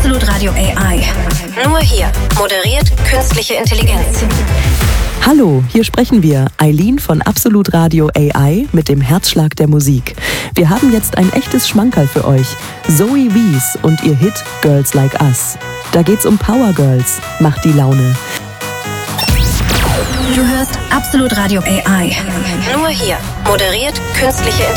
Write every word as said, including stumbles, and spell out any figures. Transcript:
Absolut Radio A I. Nur hier. Moderiert künstliche Intelligenz. Hallo, hier sprechen wir, Eileen von Absolut Radio A I mit dem Herzschlag der Musik. Wir haben jetzt ein echtes Schmankerl für euch. Zoe Wies und ihr Hit Girls Like Us. Da geht's um Power Girls. Macht die Laune. Du hörst Absolut Radio A I. Nur hier. Moderiert künstliche Intelligenz.